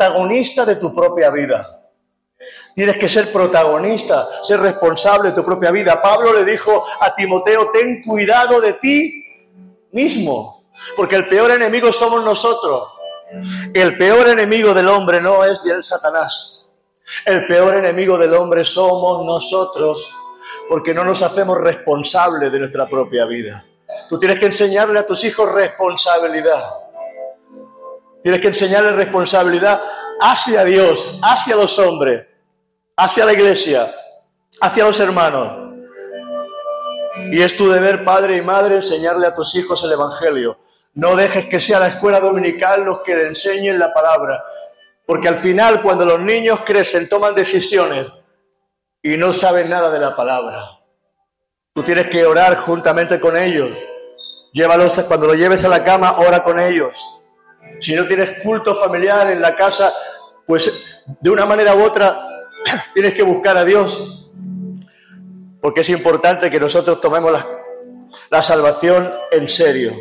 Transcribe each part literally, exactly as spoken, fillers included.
protagonista de tu propia vida. Tienes que ser protagonista, ser responsable de tu propia vida. Pablo le dijo a Timoteo, ten cuidado de ti mismo, porque el peor enemigo somos nosotros. El peor enemigo del hombre no es el Satanás. El peor enemigo del hombre somos nosotros, porque no nos hacemos responsables de nuestra propia vida. Tú tienes que enseñarle a tus hijos responsabilidad. Tienes que enseñarles responsabilidad hacia Dios, hacia los hombres, hacia la iglesia, hacia los hermanos. Y es tu deber, padre y madre, enseñarle a tus hijos el Evangelio. No dejes que sea la escuela dominical los que le enseñen la palabra. Porque al final, cuando los niños crecen, toman decisiones y no saben nada de la palabra. Tú tienes que orar juntamente con ellos. Llévalos, cuando los lleves a la cama, ora con ellos. Si no tienes culto familiar en la casa, pues de una manera u otra tienes que buscar a Dios. Porque es importante que nosotros tomemos la, la salvación en serio.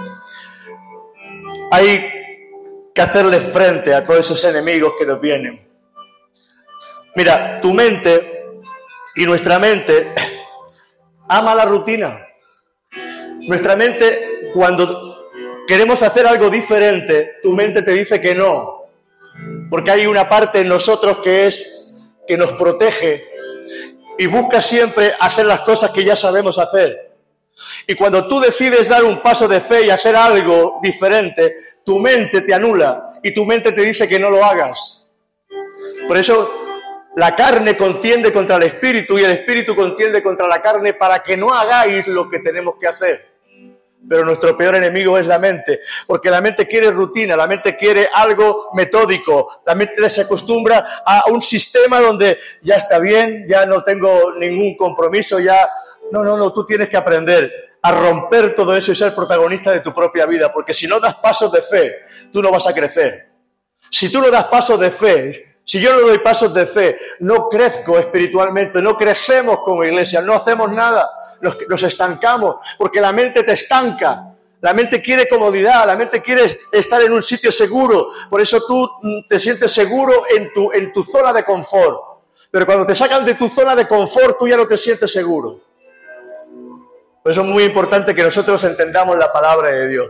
Hay que hacerle frente a todos esos enemigos que nos vienen. Mira, tu mente y nuestra mente ama la rutina. Nuestra mente, cuando queremos hacer algo diferente, tu mente te dice que no. Porque hay una parte en nosotros que es que nos protege y busca siempre hacer las cosas que ya sabemos hacer. Y cuando tú decides dar un paso de fe y hacer algo diferente, tu mente te anula y tu mente te dice que no lo hagas. Por eso la carne contiende contra el espíritu y el espíritu contiende contra la carne para que no hagáis lo que tenemos que hacer. Pero nuestro peor enemigo es la mente, porque la mente quiere rutina, la mente quiere algo metódico, la mente se acostumbra a un sistema donde ya está bien, ya no tengo ningún compromiso, ya... No, no, no, tú tienes que aprender a romper todo eso y ser protagonista de tu propia vida, porque si no das pasos de fe, tú no vas a crecer. Si tú no das pasos de fe, si yo no doy pasos de fe, no crezco espiritualmente, no crecemos como iglesia, no hacemos nada. Nos, nos estancamos, porque la mente te estanca, la mente quiere comodidad, la mente quiere estar en un sitio seguro, por eso tú te sientes seguro en tu, en tu zona de confort, pero cuando te sacan de tu zona de confort, tú ya no te sientes seguro. Por eso es muy importante que nosotros entendamos la palabra de Dios.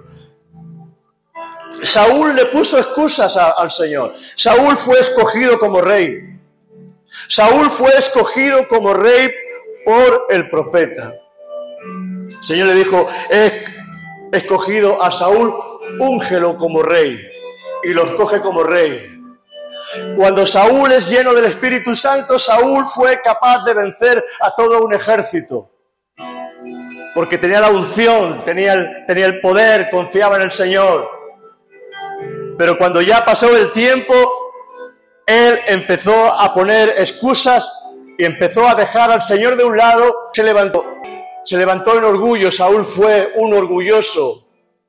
Saúl le puso excusas a, al Señor. Saúl fue escogido como rey. Saúl fue escogido como rey por el profeta. El Señor le dijo, he escogido a Saúl, úngelo como rey. Y lo escoge como rey. Cuando Saúl es lleno del Espíritu Santo, Saúl fue capaz de vencer a todo un ejército. Porque tenía la unción, tenía el, tenía el poder, confiaba en el Señor. Pero cuando ya pasó el tiempo, él empezó a poner excusas y empezó a dejar al Señor de un lado, se levantó. Se levantó en orgullo, Saúl fue un orgulloso.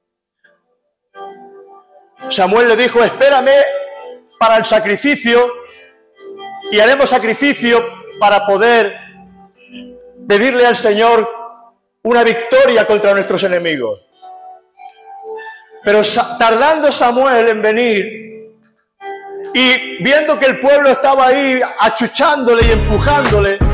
Samuel le dijo, espérame para el sacrificio y haremos sacrificio para poder pedirle al Señor una victoria contra nuestros enemigos. Pero tardando Samuel en venir y viendo que el pueblo estaba ahí achuchándole y empujándole,